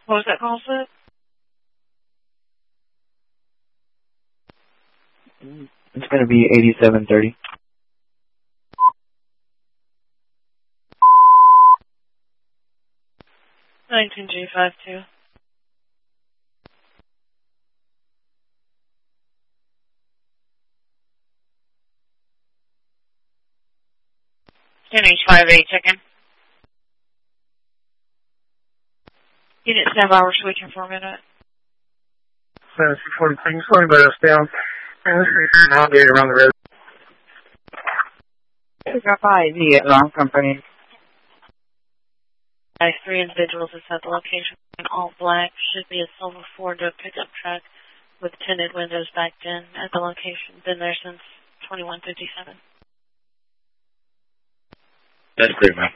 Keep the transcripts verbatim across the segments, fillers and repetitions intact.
What was that call set? It's going to be eighty-seven thirty. nineteen G five two. ten H five eight, checking. Unit stand by, we're switching for a minute. seven six four, things going by us down. And this is now getting around the road. Pickup I D at Long Company. I three individuals is at the location in all black. Should be a silver Ford pickup truck with tinted windows backed in at the location. Been there since twenty-one fifty-seven. That's great, man.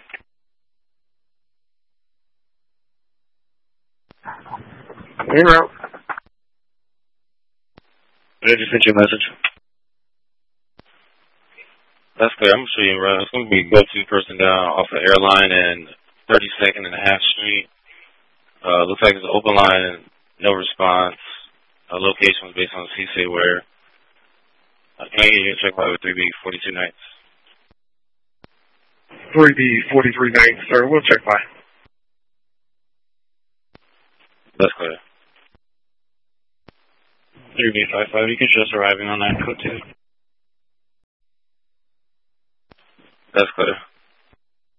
En route. I just sent you a message. That's clear. I'm going to show you around. It's going to be go-to person down off the airline and thirty-second and a half Street. Uh, looks like it's an open line and no response. Uh, location was based on C C where. Uh, can I get you a check by with three B forty-two nights? three B forty-three nights, sir. We'll check by. That's clear. three B five five, you can just arriving on nine code two. That's clear.